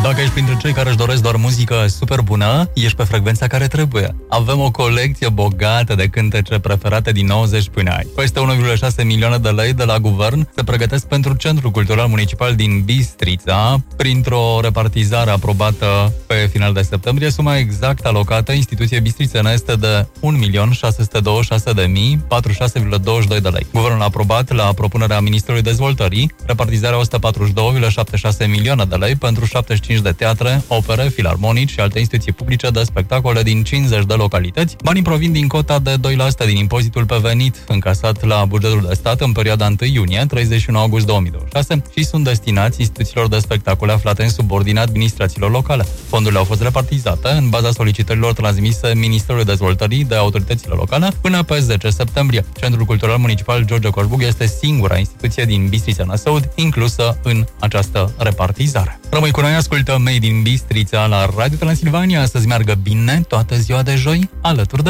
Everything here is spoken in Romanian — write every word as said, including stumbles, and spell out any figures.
Dacă ești printre cei care își doresc doar muzică super bună, ești pe frecvența care trebuie. Avem o colecție bogată de cântece preferate din nouăzeci până aici. Peste unu virgulă șase milioane de lei de la guvern se pregătesc pentru Centrul Cultural Municipal din Bistrița, printr-o repartizare aprobată pe final de septembrie. Suma exact alocată instituției bistrițene este de un milion șase sute douăzeci și șase de mii patruzeci și șase virgulă douăzeci și doi de lei. Guvernul a aprobat la propunerea Ministrului Dezvoltării repartizarea o sută patruzeci și doi virgulă șaptezeci și șase milioane de lei pentru șaptezeci și cinci de teatre, opere, filarmonici și alte instituții publice de spectacole din cincizeci de localități. Banii provin din cota de doi la sută din impozitul pe venit încasat la bugetul de stat în perioada întâi iunie - treizeci și unu august două mii douăzeci și șase și sunt destinați instituțiilor de spectacole aflate în subordinea administrațiilor locale. Fondurile au fost repartizate în baza solicitărilor transmise Ministerului Dezvoltării de autoritățile locale până pe zece septembrie. Centrul Cultural Municipal George Coșbuc este singura instituție din Bistrița-Năsăud inclusă în această repartizare. Rămâi cu noi, ascultă Made in Bistrița la Radio Transilvania. Să-ți meargă bine toată ziua de joi alături de